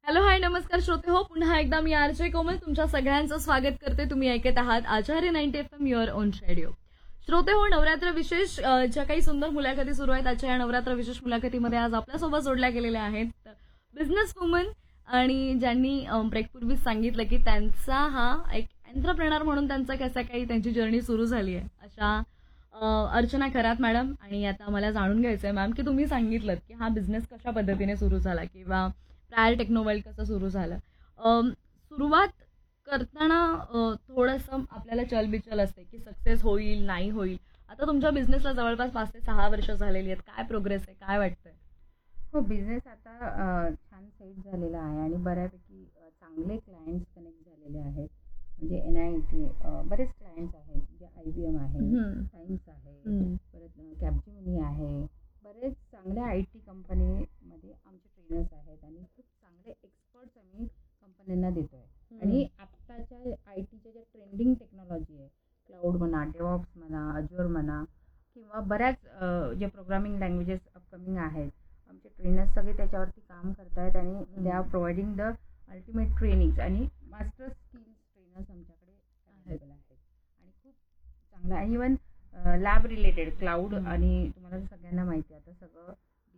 Hello, हाय, नमस्कार श्रोते हो. पुन्हा एकदा मी आर.जे. कोमल तुमच्या सगळ्यांचं स्वागत करते. तुम्ही ऐकत आहात आचार्य 90 FM युअर ओन रेडिओ. श्रोते हो, नवरात्र विशेष ज्या काही सुंदर मुलाखती सुरू आहेत, आजच्या या नवरात्र विशेष मुलाखतीमध्ये आज आपल्यासोबत जोडल्या गेलेल्या आहेत बिझनेस वुमन आणि ज्यांनी ब्रेकपूर्वीच सांगितलं की त्यांचा हा एक एंटरप्रेनर म्हणून त्यांचा कसा काही त्यांची जर्नी सुरू झाली आहे, अशा अर्चना खरात मॅडम. आणि आता मला जाणून घ्यायचं आहे मॅम की तुम्ही सांगितलं की हा बिझनेस कशा पद्धतीने सुरू झाला किंवा प्रायर टेक्नोवर्ल्ड कसं सुरू झालं. सुरुवात करताना थोडंसं आपल्याला चलबिचल असते की सक्सेस होईल नाही होईल. आता तुमच्या बिझनेसला जवळपास 5 ते 6 वर्ष झालेली आहेत. काय प्रोग्रेस आहे, काय वाटतंय? हो, बिझनेस आता छान सेट झालेला आहे आणि बऱ्यापैकी चांगले क्लायंट्स कनेक्ट झालेले आहेत. म्हणजे NIT बरेच क्लायंट्स आहेत, जे IBM आहे, टाइम्स आहे, परत कॅपजेमिनी आहे. बरेच चांगल्या IT कंपनीमध्ये आमचे ट्रेनर्स आहेत आणि खूप चांगले एक्सपर्ट्स आम्ही कंपन्यांना देतो आहे. आणि आत्ताच्या ITच्या ज्या ट्रेंडिंग टेक्नॉलॉजी आहे, क्लाउड म्हणा, डेव्हऑप्स म्हणा, अज्युअर म्हणा, किंवा बऱ्याच जे प्रोग्रामिंग लँग्वेजेस अपकमिंग आहेत, आमचे ट्रेनर्स सगळे त्याच्यावरती काम करत आहेत आणि they are providing the ultimate trainings आणि मास्टर स्किल्स ट्रेनर्स आमच्याकडे अवेलेबल आहेत. आणि खूप चांगलं आहे. इवन लॅब रिलेटेड क्लाउड आणि तुम्हाला सगळ्यांना माहिती आहे आता सगळं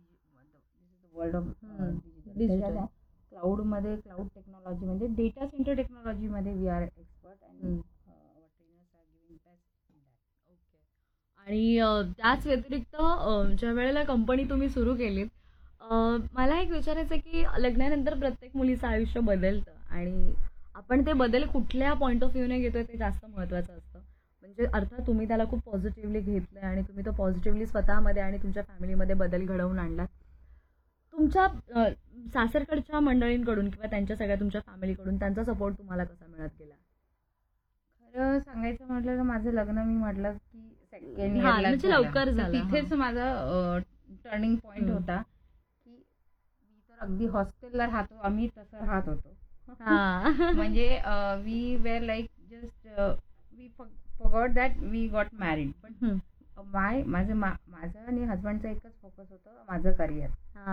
world of digital. क्लाउडमध्ये cloud technology म्हणजे डेटा सेंटर टेक्नॉलॉजीमध्ये वी आर एक्सपर्ट आणि trainers R giving best in that. Okay. आणि त्याच व्यतिरिक्त ज्या वेळेला कंपनी तुम्ही सुरू केलीत, मला एक विचारायचं आहे की लग्नानंतर प्रत्येक मुलीचं आयुष्य बदलतं आणि आपण ते बदल कुठल्या पॉईंट ऑफ व्ह्यूने घेतोय ते जास्त महत्त्वाचं असतं. म्हणजे अर्थात तुम्ही त्याला खूप पॉझिटिव्हली घेतलंय आणि तुम्ही तो पॉझिटिव्हली स्वतःमध्ये आणि तुमच्या फॅमिलीमध्ये बदल घडवून आणला. तुमच्या सासरकडच्या मंडळींकडून किंवा त्यांच्या सगळ्या तुमच्या फॅमिलीकडून त्यांचा सपोर्ट तुम्हाला कसा मिळत गेला? खरं सांगायचं म्हटलं तर माझं लग्न मी म्हटलं की सेकंड म्हणजे लवकर झालं. तिथेच माझा टर्निंग पॉइंट होता की मी तर अगदी हॉस्टेलला राहतो, आम्ही तसं राहत होतो. म्हणजे we were like just we forgot that we got married. पण माझं आणि हजबंडचं एकच फोकस होतं, माझं करिअर.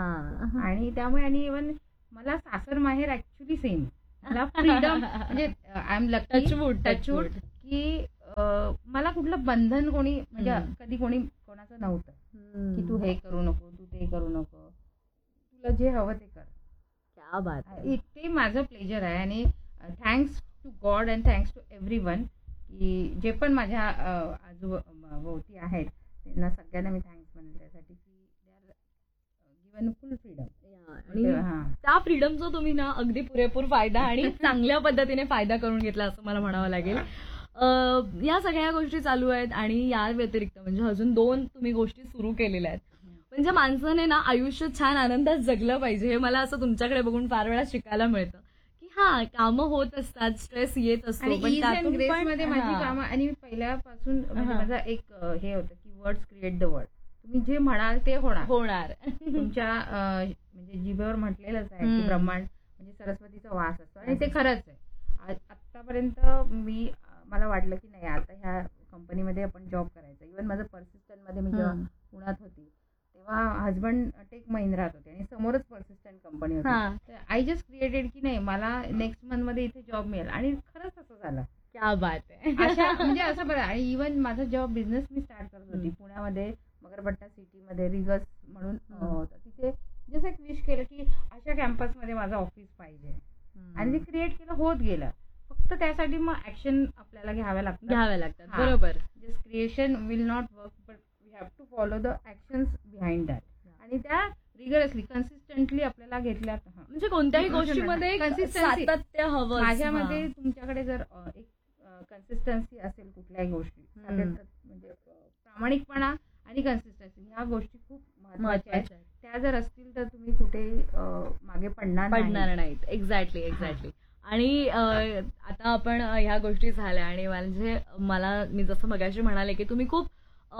आणि त्यामुळे आणि इव्हन मला सासर माहेर ऍक्च्युली सेम. मला फ्रीडम म्हणजे आय एम लकी टचवूड की मला कुठलं बंधन कोणी म्हणजे कधी कोणाचं नव्हतं की तू हे करू नको, तू ते करू नको, तुला जे हवं ते कर. क्या बात आहे. ते माझं प्लेजर आहे. आणि thanks to God and thanks to everyone की जे पण माझ्या आजूभोवती आहेत त्यांना सगळ्यांना मी थँक्स म्हणेल त्यासाठी की they are given full freedom. आणि त्या फ्रीडमचा तुम्ही ना अगदी पुरेपूर फायदा आणि चांगल्या पद्धतीने फायदा करून घेतला असं मला म्हणावं लागेल. या सगळ्या गोष्टी चालू आहेत आणि या व्यतिरिक्त म्हणजे अजून 2 तुम्ही गोष्टी सुरू केलेल्या आहेत. म्हणजे माणसाने ना आयुष्य छान आनंदात जगलं पाहिजे हे मला असं तुमच्याकडे बघून फार वेळा शिकायला मिळतं की कामं होत असतात, स्ट्रेस येत असतो, मध्ये माझी कामं. आणि पहिल्यापासून माझा एक हे होतं की वर्ड्स क्रिएट द वर्ल्ड. तुम्ही जे म्हणाल ते होणार. तुमच्या म्हणजे जिभेवर म्हटलेलंच आहे की ब्रह्मांड म्हणजे सरस्वतीचा वास असतो आणि ते खरंच आहे. आतापर्यंत मला वाटलं की नाही आता ह्या कंपनीमध्ये आपण जॉब करायचा. इव्हन माझं पर्सिस्टंटमध्ये मी जेव्हा पुण्यात होती तेव्हा हजबंड टेक महिंद्रात होते आणि समोरच पर्सिस्टंट कंपनी होती. आय जस्ट क्रिएटेड की नाही मला नेक्स्ट मंथ मध्ये इथे जॉब मिळेल आणि खरंच असं झालं. क्या बात आहे. म्हणजे असं बरं. आणि इव्हन माझा जेव्हा बिझनेस मी स्टार्ट करत होती पुण्यामध्ये मगरपट्टा सिटीमध्ये रिगस म्हणून होतं, तिथे जसं एक विश केलं की अशा कॅम्पसमध्ये माझं ऑफिस पाहिजे आणि ते क्रिएट केलं, होत गेलं. फक्त त्यासाठी मग ऍक्शन आपल्याला घ्याव्या लागतात. बरोबर. Just creation will not work but we have to follow the actions behind that. आणि त्या रिगरसली कन्सिस्टंटली आपल्याला घेतल्या. म्हणजे कोणत्याही गोष्टीमध्ये सातत्य हवं. माझ्यामध्ये तुमच्याकडे जर एक कन्सिस्टन्सी असेल कुठल्याही गोष्टी म्हणजे प्रामाणिकपणा आणि कन्सिस्टन्सी ह्या गोष्टी खूप महत्वाच्या आहेत. त्या जर असतील तर तुम्ही कुठेही मागे पडणार नाहीत. एक्झॅक्टली. आणि आता आपण ह्या गोष्टी झाल्या आणि म्हणजे मी जसं मगाशी म्हणाले की तुम्ही खूप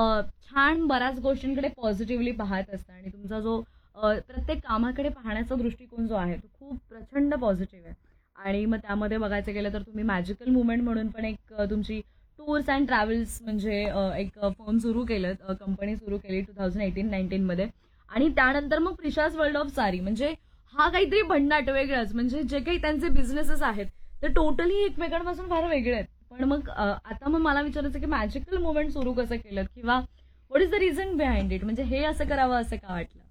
छान बऱ्याच गोष्टींकडे पॉझिटिव्हली पाहत असता आणि तुमचा जो प्रत्येक कामाकडे पाहण्याचा दृष्टिकोन जो आहे तो खूप प्रचंड पॉझिटिव्ह आहे. आणि मग त्यामध्ये बघायचं गेलं तर तुम्ही मॅजिकल मुवमेंट म्हणून पण एक तुमची टूर्स अँड ट्रॅव्हल्स म्हणजे एक फर्म सुरू केलं, कंपनी सुरू केली 2018-19 मध्ये. आणि त्यानंतर मग प्रिशाज वर्ल्ड ऑफ सारी म्हणजे हा काहीतरी भन्नाट वेगळाच, म्हणजे जे काही त्यांचे बिझनेसेस आहेत ते टोटली एकमेकांपासून फार वेगळे आहेत. पण मग आता मग मला विचारायचं की मॅजिकल मुवमेंट सुरू कसं केलं, किंवा what is the reason behind it, म्हणजे हे असं करावं असं का वाटलं?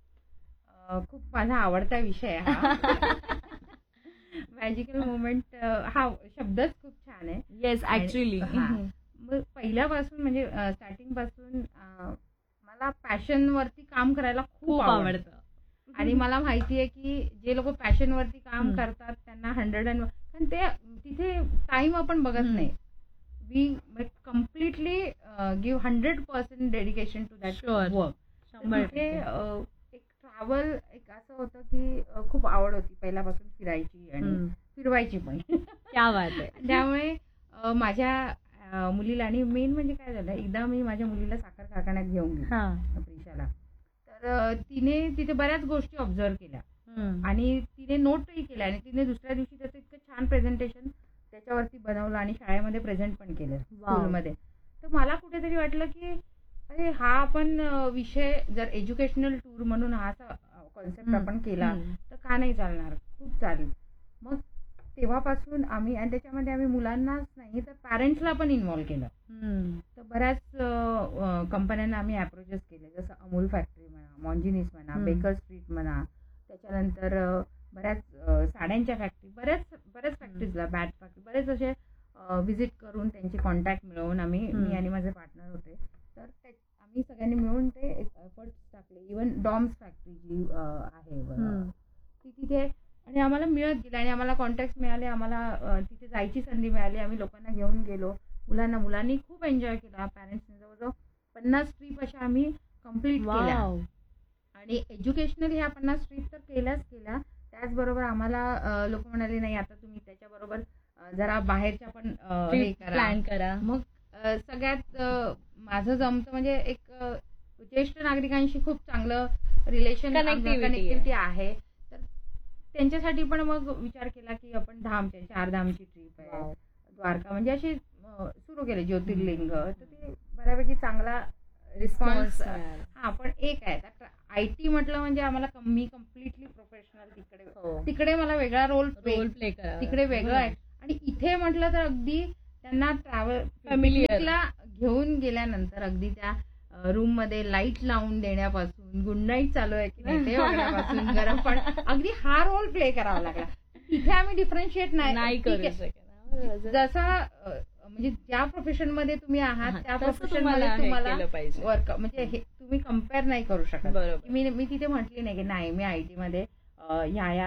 खूप माझा आवडता विषय आहे हा. मॅजिकल मुवमेंट हा शब्दच खूप छान आहे. Yes, actually. मग पहिल्यापासून म्हणजे स्टार्टिंग पासून मला पॅशन वरती काम करायला खूप खूप आवडतं. आवडतं. आणि मला माहिती आहे की जे लोक पॅशन वरती काम हम्म. करतात त्यांना 100 कारण ते तिथे टाइम आपण बघत हम्म. नाही. We completely give 100% dedication to that Sure. Work. 100%. तिथे एक ट्रॅव्हल एक असं होतं की खूप आवड होती पहिल्यापासून फिरायची आणि हम्म. फिरवायची पण. क्या बात आहे. त्यामुळे माझ्या मुलीला, आणि मेन म्हणजे काय झालं, एकदा मी माझ्या मुलीला साखर कारखान्यात घेऊन गेली हा. प्रिशाला. तर तिने तिथे बऱ्याच गोष्टी ऑब्झर्व केल्या हम्म. आणि तिने नोटही केल्या आणि तिने दुसऱ्या दिवशी त्याचं इतकं छान प्रेझेंटेशन त्याच्यावरती बनवलं आणि शाळेमध्ये प्रेझेंट पण केलं Wow. स्कूलमध्ये. तर मला कुठेतरी वाटलं की अरे हा आपण विषय जर एज्युकेशनल टूर म्हणून हा असा कॉन्सेप्ट आपण केला हम्म. तर का नाही चालणार, खूप चालेल. मग तेव्हापासून आम्ही, आणि त्याच्यामध्ये आम्ही मुलांनाच नाही तर पॅरेंट्सला पण इन्व्हॉल्व केलं. हम्म. तर बऱ्याच कंपन्यांना आम्ही अप्रोचेस केले, जसं अमूल फॅक्टरी म्हणा, मॉन्जिनीस म्हणा, हम्म. बेकर स्ट्रीट म्हणा, त्याच्यानंतर बऱ्याच साड्यांच्या फॅक्टरी, बऱ्याच फॅक्टरीजला, बॅट फॅक्टरी, बरेच असे व्हिजिट करून त्यांचे कॉन्टॅक्ट मिळवून आम्ही, मी आणि माझे पार्टनर होते, तर आम्ही सगळ्यांनी मिळून ते एफर्ट्स टाकले. इव्हन डॉम्स फॅक्टरी जी आहे ती तिथे, आणि आम्हाला मिळत गेलं आणि आम्हाला कॉन्टॅक्ट मिळाले, आम्हाला तिथे जायची संधी मिळाली, आम्ही लोकांना घेऊन गेलो. मुलांनी खूप एन्जॉय केला. पॅरेंट्सने जवळजवळ 50 ट्रिप अशा आम्ही कम्प्लीट केल्या. वाव. आणि एज्युकेशनल ह्या 50 ट्रिप तर केल्याच केल्या. त्याचबरोबर आम्हाला लोक म्हणाले नाही आता तुम्ही त्याच्याबरोबर जरा बाहेरच्या पण हे करा, प्लॅन करा. मग सगळ्यात माझं जमतं म्हणजे एक ज्येष्ठ नागरिकांशी खूप चांगलं रिलेशन, कनेक्टिव्हिटी आहे. तर त्यांच्यासाठी पण मग विचार केला की आपण चारधामची ट्रिप आहे, द्वारका, म्हणजे अशी सुरू केले, ज्योतिर्लिंग. तर ते बऱ्यापैकी चांगला रिस्पॉन्स. हा, पण एक आहे IT म्हटलं म्हणजे आम्हाला मी कम्प्लिटली प्रोफेशनल, तिकडे मला वेगळा रोल प्ले करा, तिकडे वेगळं आहे. आणि इथे म्हटलं तर अगदी त्यांना ट्रॅव्हल फॅमिलीला घेऊन गेल्यानंतर अगदी त्या रूम मध्ये लाईट लावून देण्यापासून, गुड नाईट चालू आहे की नाही ते बघण्यापासून, गरम पण अगदी हा रोल प्ले करावा लागला. तिथे आम्ही डिफरन्शिएट नाही करू शकत. जसा म्हणजे ज्या प्रोफेशन मध्ये तुम्ही आहात त्या प्रोफेशन मध्ये तुम्हाला वर्क, म्हणजे हे तुम्ही कम्पेअर नाही करू शकत. मी तिथे म्हटली नाही की नाही मी IT मध्ये ह्या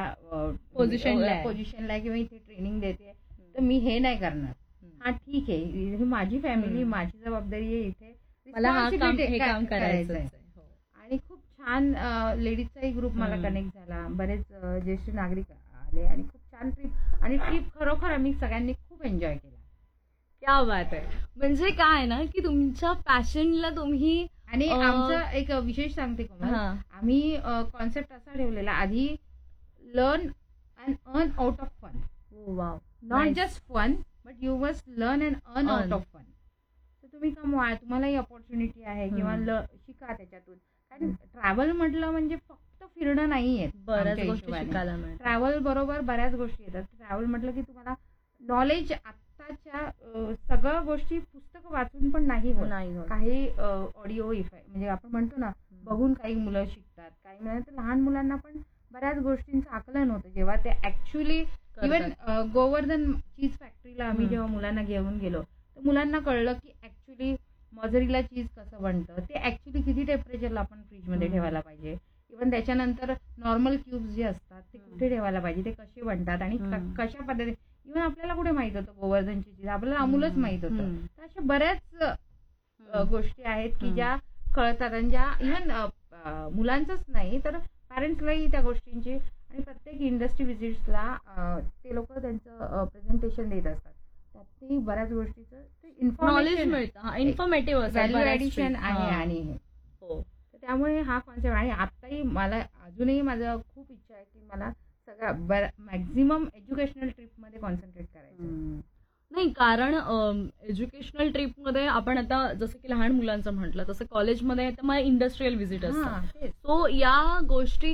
पोझिशनला किंवा इथे ट्रेनिंग देते तर मी हे नाही करणार. हा ठीक आहे, ही माझी फॅमिली, माझी जबाबदारी आहे, इथे मला हे काम करायचं आहे. आणि खूप छान लेडीजचाही ग्रुप मला कनेक्ट झाला, बरेच ज्येष्ठ नागरिक आले आणि खूप छान ट्रिप, आणि ट्रिप खरोखर आम्ही सगळ्यांनी खूप एन्जॉय केला. क्या बात आहे. म्हणजे काय ना की तुमच्या पॅशनला तुम्ही, आणि आमचं एक विशेष सांगते कोमल, आम्ही कॉन्सेप्ट असा ठेवलेला आधी, learn and earn out of fun. Wow. Not just fun but you must learn and earn out of fun. तर तुम्ही कमवा, तुम्हालाही अपॉर्च्युनिटी आहे, किंवा शिका त्याच्यातून. कारण ट्रॅव्हल म्हटलं म्हणजे फक्त फिरणं नाहीये, बऱ्याच गोष्टी शिकायला मिळतात. ट्रॅव्हल बरोबर बऱ्याच गोष्टी येतात. ट्रॅव्हल म्हटलं की तुम्हाला नॉलेज आत्ताच्या सगळ्या गोष्टी पुस्तकं वाचून पण नाही होत. काही ऑडिओ इफेक्ट, म्हणजे आपण म्हणतो ना, बघून काही मुलं शिकतात, काही मुलं, लहान मुलांना पण बऱ्याच गोष्टींचं आकलन होतं जेव्हा ते ऍक्च्युली, इव्हन गोवर्धन चीज फॅक्टरीला आम्ही जेव्हा मुलांना घेऊन गेलो तर मुलांना कळलं की ऍक्च्युली मजुरीला चीज कसं बनतं, ते ऍक्च्युली किती टेम्परेचरला आपण फ्रीजमध्ये ठेवायला पाहिजे, इव्हन त्याच्यानंतर नॉर्मल क्यूब्स जे असतात ते कुठे ठेवायला पाहिजे, ते कसे बनतात आणि कशा पद्धतीने. इव्हन आपल्याला कुठे माहित होतं गोवर्धनची चीज, आपल्याला अमूलच माहित होतं. तर अशा बऱ्याच गोष्टी आहेत की ज्या कळतात, आणि ज्या इव्हन मुलांचंच नाही तर पॅरेंट्सलाही त्या गोष्टींची, आणि प्रत्येक इंडस्ट्री व्हिजिट्सला ते लोक त्यांचं प्रेझेंटेशन देत असतात, त्यातही बऱ्याच गोष्टीचं नॉलेज मिळतं, इन्फॉर्मेटिव्ह व्हॅल्यू ऍडिशन आहे. आणि त्यामुळे हा कॉन्सेप्ट, आणि आताही मला अजूनही माझं खूप इच्छा आहे की मला सगळ्या मॅक्झिमम एज्युकेशनल ट्रिपमध्ये कॉन्सन्ट्रेट करायचं. नाही, कारण एज्युकेशनल ट्रिपमध्ये आपण आता जसं की लहान मुलांचं म्हटलं तसं कॉलेजमध्ये तर मग इंडस्ट्रियल व्हिजिट असतात. सो या गोष्टी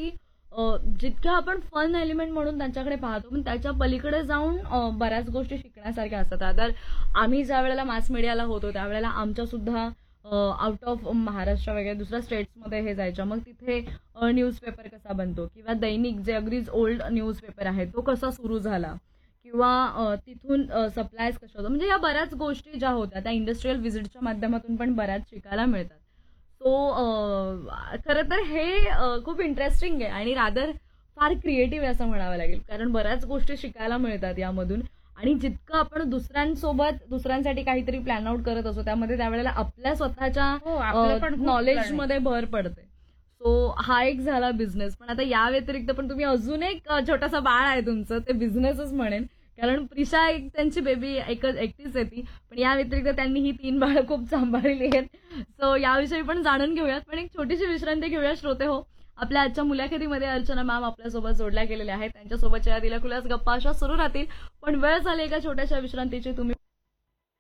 जितकं आपण फन एलिमेंट म्हणून त्यांच्याकडे पाहतो पण त्याच्या पलीकडे जाऊन बऱ्याच गोष्टी शिकण्यासारख्या असतात. तर आम्ही ज्या वेळेला मास मीडियाला होतो त्यावेळेला आमच्या सुद्धा आउट ऑफ महाराष्ट्र वगैरे दुसऱ्या स्टेट्समध्ये हे जायच्या. मग तिथे न्यूजपेपर कसा बनतो किंवा दैनिक जे अगदीच ओल्ड न्यूजपेपर आहे तो कसा सुरू झाला किंवा तिथून सप्लायज कशा होतं, म्हणजे या बऱ्याच गोष्टी ज्या होत्या त्या इंडस्ट्रियल व्हिजिटच्या माध्यमातून पण बऱ्याच शिकायला मिळतात. सो खरं तर हे खूप इंटरेस्टिंग आहे आणि रादर फार क्रिएटिव्ह आहे असं म्हणावं लागेल, कारण बऱ्याच गोष्टी शिकायला मिळतात यामधून. आणि जितकं आपण दुसऱ्यांसाठी काहीतरी प्लॅन आउट करत असतो त्यामध्ये त्यावेळेला आपल्या स्वतःच्या नॉलेजमध्ये भर पडते. सो हा एक झाला बिझनेस. पण आता या व्यतिरिक्त पण तुम्ही अजून एक छोटासा बाळ आहे तुमचं, ते बिझनेसच म्हणेन, कारण प्रिशा एक त्यांची बेबी एकटीच आहे ती, पण या व्यतिरिक्त त्यांनी ही 3 बाळं खूप सांभाळली आहेत. सो याविषयी पण जाणून घेऊयात. पण एक छोटीशी विश्रांती घेऊया श्रोते हो. आपल्या आजच्या मुलाखतीमध्ये अर्चना मॅम आपल्यासोबत जोडल्या गेलेल्या आहेत. त्यांच्यासोबतच्या दिल्या खुलास गप्पा अशा सुरू राहतील, पण वेळ झाली एका छोट्याशा विश्रांतीची. तुम्ही